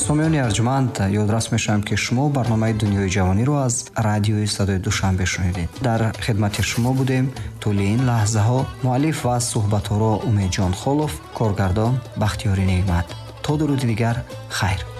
сомиёни арҷуманд, ёдрас мешавам, ки шумо барномаи Дунёи ҷавониро аз радиои Садои Душанбе шунидед. Дар хидмати шумо будем тӯли ин лаҳзаҳо муаллиф ва суҳбатҳоро Умедҷон Холов, коргардон Бахтиёрӣ Неъмат. То дуруди дигар, хайр.